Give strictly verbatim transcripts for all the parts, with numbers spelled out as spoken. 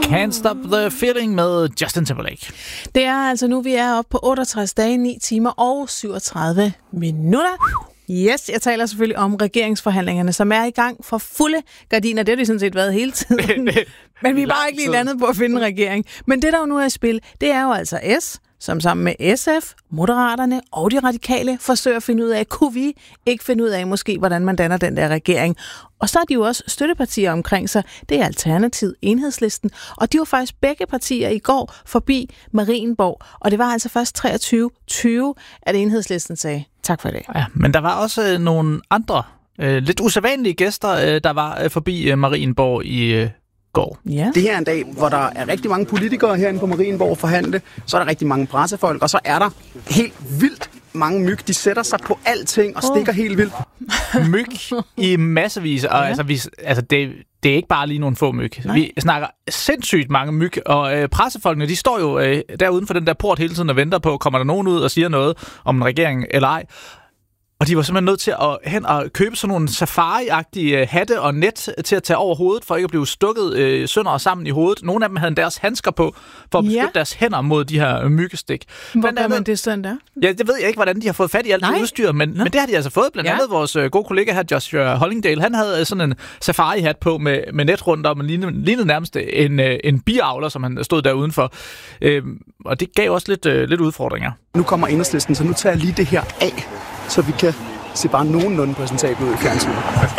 Can't Stop the Feeling med Justin Timberlake. Det er altså nu, vi er oppe på otteogtres dage, ni timer og syvogtredive minutter. Yes, jeg taler selvfølgelig om regeringsforhandlingerne, som er i gang for fulde gardiner. Det har de sådan set været hele tiden. Men vi er bare ikke lige landet på at finde en regering. Men det, der jo nu er i spil, det er jo altså S, som sammen med S F, Moderaterne og de radikale forsøger at finde ud af, kunne vi ikke finde ud af måske, hvordan man danner den der regering. Og så er de jo også støttepartier omkring sig. Det er Alternativet, Enhedslisten, og de var faktisk begge partier i går forbi Marienborg. Og det var altså først treogtyve tyve, at Enhedslisten sagde tak for det. Ja, men der var også øh, nogle andre øh, lidt usædvanlige gæster, øh, der var øh, forbi øh, Marienborg i øh, går. Ja. Det her er en dag, hvor der er rigtig mange politikere herinde på Marienborg at forhandle. Så er der rigtig mange pressefolk, og så er der helt vildt mange myg. De sætter sig på alting og stikker oh. helt vildt. Myg i massevis, og ja. altså, vi, altså det, det er ikke bare lige nogle få myg. Nej. Vi snakker sindssygt mange myg, og øh, pressefolkene, de står jo øh, der uden for den der port hele tiden og venter på, kommer der nogen ud og siger noget om en regering eller ej. Og de var simpelthen nødt til at hen og købe sådan nogle safari-agtige hatte og net til at tage over hovedet, for ikke at blive stukket øh, sønder og sammen i hovedet. Nogle af dem havde deres handsker på, for at beskytte ja. deres hænder mod de her myggestik. Hvor gør man det sådan der? Ja, det ved jeg ikke, hvordan de har fået fat i alt det udstyr, men, men det har de altså fået. Blandt ja. andet vores øh, gode kollega her, Joshua Hollingdale, han havde sådan en safari-hat på med, med net rundt om, og lignede, lignede nærmest en, øh, en biavler, som han stod der udenfor. Øh, og det gav også lidt, øh, lidt udfordringer. Nu kommer Enhedslisten, så nu tager jeg lige det her af, så vi kan se bare nogenlunde præsentabelt ud i fjernsynet.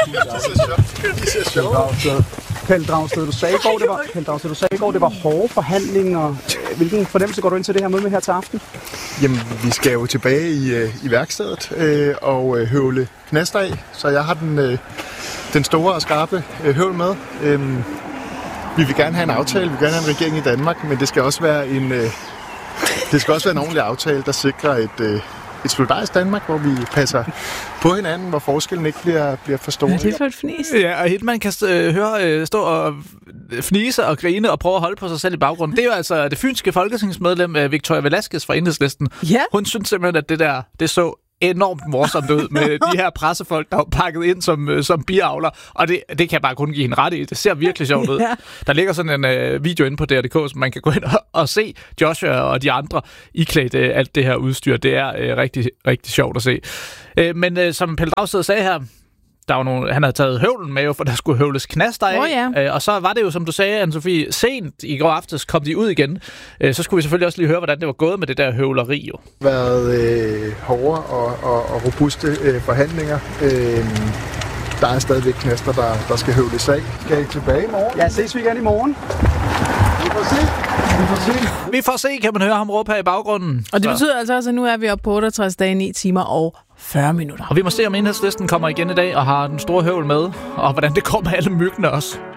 Det ser sjovt ud. Pelle Dragsted, du sagde i går, det var, Pelle Dragsted, du sagde i går, det var hårde forhandlinger. Hvilken fornemmelse går du ind til det her møde med her til aften? Jamen, vi skal jo tilbage i, i værkstedet øh, og øh, høvle knaster af, så jeg har den, øh, den store og skarpe øh, høvl med. Øh, vi vil gerne have en aftale, vi vil gerne have en regering i Danmark, men det skal også være en, øh, det skal også være en ordentlig aftale, der sikrer et... Øh, Et solidarisk Danmark, hvor vi passer på hinanden, hvor forskellen ikke bliver, bliver for stor. Ja, det er for et fnis. Ja, og helt man kan øh, høre øh, stå og fnise og grine og prøve at holde på sig selv i baggrunden. Det er jo altså det fynske folketingsmedlem øh, Victoria Velasquez fra Enhedslisten. Ja. Hun synes simpelthen, at det der, det så enormt morsomt ud med de her pressefolk, der var pakket ind som, som biavler. Og det, det kan jeg bare kun give hende ret i. Det ser virkelig sjovt ud. Ja. Der ligger sådan en øh, video inde på D R punktum d k, som man kan gå ind og, og se Joshua og de andre iklædt øh, alt det her udstyr. Det er øh, rigtig, rigtig sjovt at se. Øh, men øh, som Pelle Dragsted sagde her, der var nogle, han havde taget høvlen med, jo, for der skulle høvles knaster af. Oh, ja. øh, og så var det jo, som du sagde, Anne-Sophie, sent i går aftes kom de ud igen. Øh, så skulle vi selvfølgelig også lige høre, hvordan det var gået med det der høvleri. Jo. Det har været øh, hårde og, og, og robuste øh, forhandlinger. Øh, der er stadigvæk knaster, der, der skal høvles af. Skal I tilbage i morgen? Ja, ses vi igen i morgen. Vi får se. Vi får se. Vi får se, kan man høre ham råbe her i baggrunden. Og det så. betyder altså også, at nu er vi oppe på otteogtres dage, ni timer og fyrre minutter. Og vi må se, om Enhedslisten kommer igen i dag og har den store høvl med, og hvordan det går med alle myggene også.